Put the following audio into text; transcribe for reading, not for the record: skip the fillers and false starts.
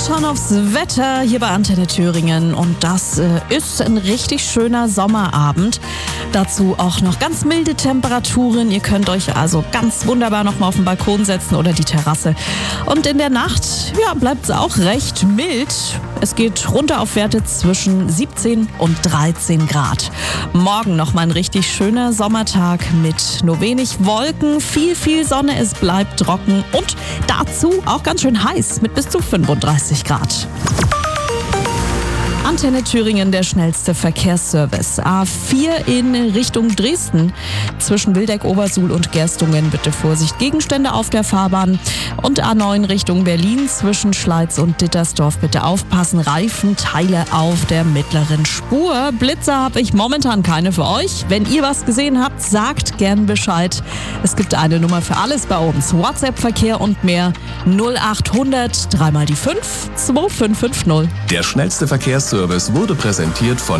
schauen aufs Wetter hier bei Antenne Thüringen und das ist ein richtig schöner Sommerabend. Dazu auch noch ganz milde Temperaturen. Ihr könnt euch also ganz wunderbar noch mal auf den Balkon setzen oder die Terrasse. Und in der Nacht, bleibt es auch recht mild. Es geht runter auf Werte zwischen 17 und 13 Grad. Morgen noch mal ein richtig schöner Sommertag mit nur wenig Wolken, viel Sonne. Es bleibt trocken und dazu auch ganz schön heiß mit bis zu 35 Grad. Antenne Thüringen, der schnellste Verkehrsservice. A4 in Richtung Dresden. Zwischen Wildeck-Obersuhl und Gerstungen bitte Vorsicht, Gegenstände auf der Fahrbahn. Und A9 Richtung Berlin zwischen Schleiz und Dittersdorf bitte aufpassen. Reifenteile auf der mittleren Spur. Blitzer habe ich momentan keine für euch. Wenn ihr was gesehen habt, sagt gern Bescheid. Es gibt eine Nummer für alles bei uns. WhatsApp-Verkehr und mehr 0800 3 mal die 5 2550. Der schnellste Verkehrsservice wurde präsentiert von